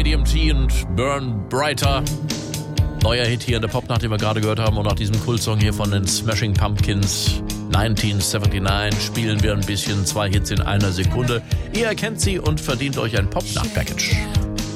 ADMT und Burn Brighter. Neuer Hit hier in der Popnacht, den wir gerade gehört haben. Und nach diesem Cool-Song hier von den Smashing Pumpkins 1979 spielen wir ein bisschen 2 Hits in einer Sekunde. Ihr erkennt sie und verdient euch ein Popnacht-Package.